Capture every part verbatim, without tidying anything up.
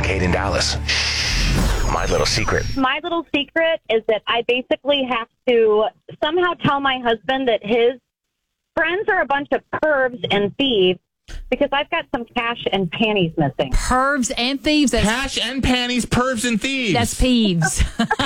Kate and Dallas. My little secret. My little secret is that I basically have to somehow tell my husband that his friends are a bunch of pervs and thieves because I've got some cash and panties missing. Pervs and thieves? That's, Cash and panties, pervs and thieves. That's peeves.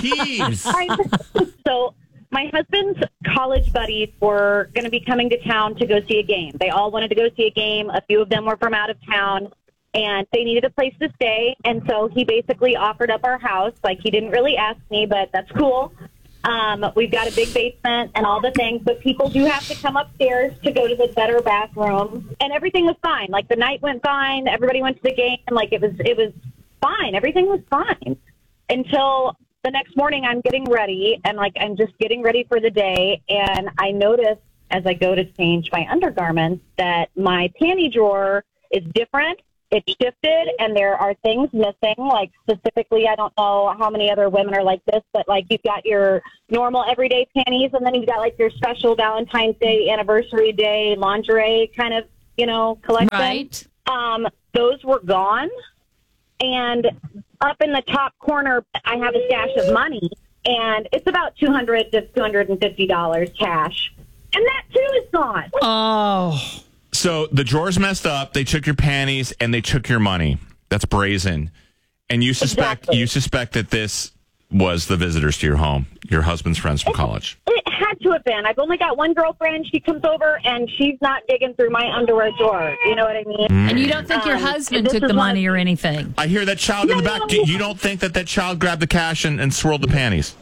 Peeves. So my husband's college buddies were going to be coming to town to go see a game. They all wanted to go see a game. A few of them were from out of town, and they needed a place to stay. And so he basically offered up our house. Like, he didn't really ask me, but that's cool. Um, we've got a big basement and all the things, but people do have to come upstairs to go to the better bathroom. And everything was fine. Like, the night went fine. Everybody went to the game. Like, it was, it was fine. Everything was fine until the next morning. I'm getting ready, and like, I'm just getting ready for the day. And I notice as I go to change my undergarments that my panty drawer is different. It's shifted, and there are things missing. Like, specifically, I don't know how many other women are like this, but like, you've got your normal everyday panties, and then you've got like your special Valentine's Day, anniversary day lingerie kind of, you know, collection. Right. Um, those were gone. And up in the top corner, I have a stash of money, and it's about two hundred dollars to two hundred fifty dollars cash. And that, too, is gone. Oh. So the drawers messed up. They took your panties and they took your money. That's brazen. And you suspect Exactly. you suspect that this was the visitors to your home, your husband's friends from college. It had to have been. I've only got one girlfriend. She comes over, and she's not digging through my underwear drawer. You know what I mean? And you don't think your Um, husband this took is the one- money or anything? I hear that child in the back. Do you don't think that that child grabbed the cash and, and swirled the panties?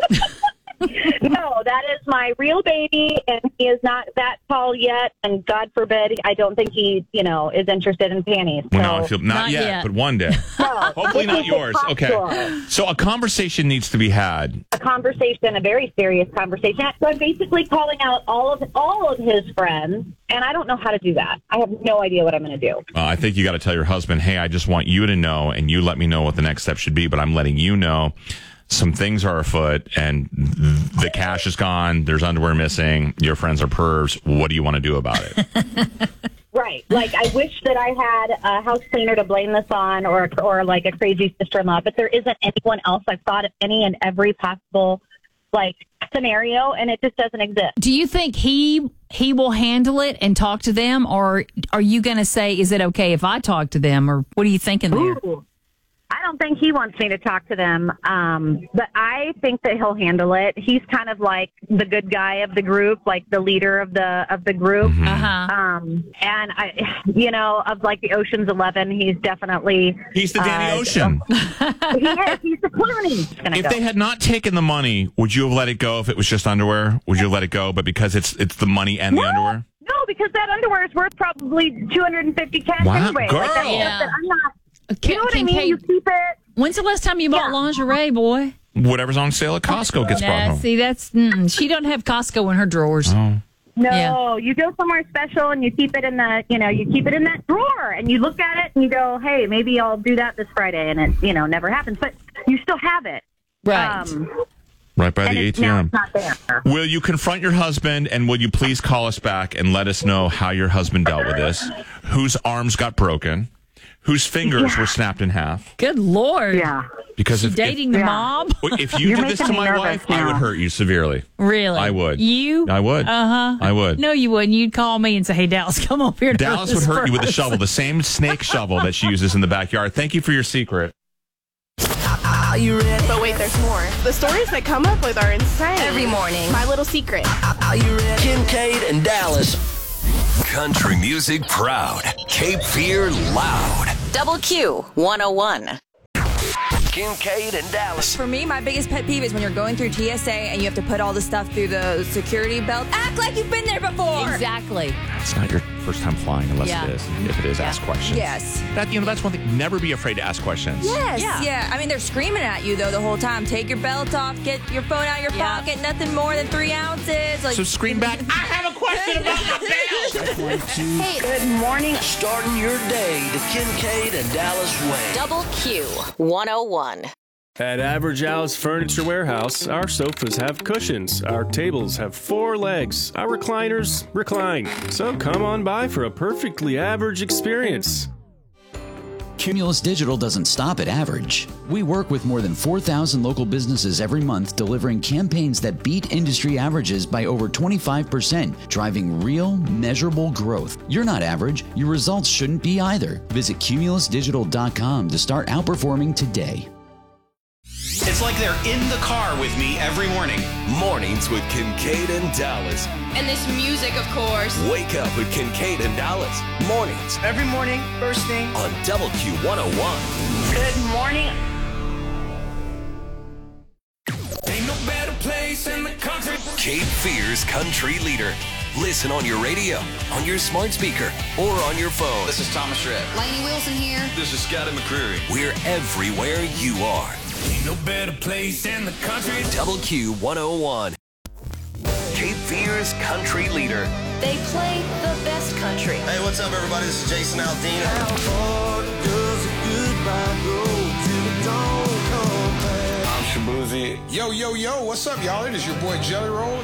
No, that is my real baby, and he is not that tall yet. And God forbid, I don't think he, you know, is interested in panties. Well, So, no, I feel, not, Not yet, yet. but one day. no, Hopefully this not is yours. the top Okay. drawer. So a conversation needs to be had. A conversation, a very serious conversation. So I'm basically calling out all of all of his friends, and I don't know how to do that. I have no idea what I'm going to do. Uh, I think you got to tell your husband, hey, I just want you to know, and you let me know what the next step should be, but I'm letting you know some things are afoot, and the cash is gone, there's underwear missing, your friends are pervs. What do you want to do about it? Right. Like, I wish that I had a house cleaner to blame this on, or or like a crazy sister-in-law, but there isn't anyone else. I've thought of any and every possible, like, scenario, and it just doesn't exist. Do you think he he will handle it and talk to them, or are you going to say, is it okay if I talk to them, or what are you thinking there? Ooh. I don't think he wants me to talk to them, um, but I think that he'll handle it. He's kind of like the good guy of the group, like the leader of the of the group. Mm-hmm. Uh-huh. Um, and I, you know, of like the Ocean's Eleven, he's definitely He's the Danny uh, Ocean. he is. He's the Clooney. If they had not taken the money, would you have let it go if it was just underwear? Would you have let it go? But because it's it's the money and the No. underwear? No, because that underwear is worth probably two hundred fifty cash Wow, anyway. girl. Like, that's Yeah. stuff that I'm not. Can- You know what can I mean? Kate- You keep it. When's the last time you bought Yeah. lingerie, boy? Whatever's on sale at Costco gets brought Nah, home. see, that's mm, she don't have Costco in her drawers. Oh. No, Yeah. you go somewhere special and you keep it in the, you know, you keep it in that drawer and you look at it and you go, hey, maybe I'll do that this Friday, and it, you know, never happens. But you still have it. Right. Um, Right by and the it's, A T now M. it's not there. Will you confront your husband, and will you please call us back and let us know how your husband dealt with this? Whose arms got broken? Whose fingers were snapped in half? Good Lord. Yeah. Because if, Dating if, the Yeah. mob? if you You're did this to making me my nervous wife, I would now. hurt you severely. Really? I would. You? I would. Uh-huh. I would. No, you wouldn't. You'd call me and say, hey, Dallas, come over here. To Dallas hurt would this hurt you with a person." shovel, the same snake shovel that she uses in the backyard. Thank you for your secret. Are you ready? But wait, there's more. The stories that come up with are insane. Every morning. My little secret. Are you ready? Kim, Kate, and Dallas. Country music proud. Cape Fear loud. Double Q one oh one. Kim, Kate, and Dallas. For me, my biggest pet peeve is when you're going through T S A and you have to put all the stuff through the security belt. Act like you've been there before. Exactly. It's not your first time flying unless Yeah. it is. If it is, ask questions. Yes. That, you know, that's one thing. Never be afraid to ask questions. Yes. Yeah. Yeah. I mean, they're screaming at you, though, the whole time. Take your belt off. Get your phone out of your Yeah. pocket. Nothing more than three ounces. Like, So scream back, I have a question about my belt. Good morning. Starting your day the Kim, Kate, and Dallas way. Double Q one oh one. At Average Al's Furniture Warehouse, our sofas have cushions, our tables have four legs, our recliners recline. So come on by for a perfectly average experience. Cumulus Digital doesn't stop at average. We work with more than four thousand local businesses every month, delivering campaigns that beat industry averages by over twenty-five percent, driving real, measurable growth. You're not average. Your results shouldn't be either. Visit cumulus digital dot com to start outperforming today. It's like they're in the car with me every morning. Mornings with Kincaid and Dallas. And this music, of course. Wake up with Kincaid and Dallas. Mornings. Every morning, first thing. On Double Q one oh one. Good morning. Ain't no better place in the country. Cape Fear's country leader. Listen on your radio, on your smart speaker, or on your phone. This is Thomas Rhett. Lainey Wilson here. This is Scotty McCreery. We're everywhere you are. Ain't no better place in the country. Double Q one oh one. Cape Fear's country leader. They play the best country. Hey, what's up, everybody? This is Jason Aldean. How far does a goodbye go till it don't come back? I'm Shabuzi. Yo, yo, yo, what's up, y'all? It is your boy Jelly Roll.